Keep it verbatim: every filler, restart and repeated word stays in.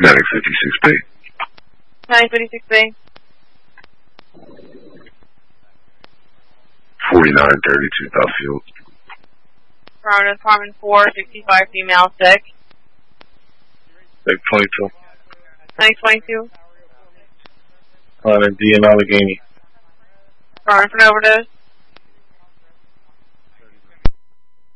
Medic fifty-six B. Medic fifty-six B. forty-nine thirty-two Duffield. Affirmative, Carmen four, sixty-five, female, sick. Medic twenty-two. Medic twenty-two. On a D in Allegheny. Affirmative, for an overdose.